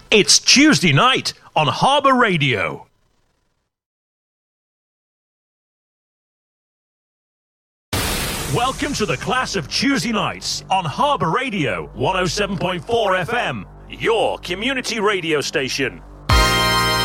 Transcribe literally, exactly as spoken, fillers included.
It's Tuesday night on Harbour Radio. Welcome to the class of Tuesday nights on Harbour Radio, one oh seven point four F M, your community radio station.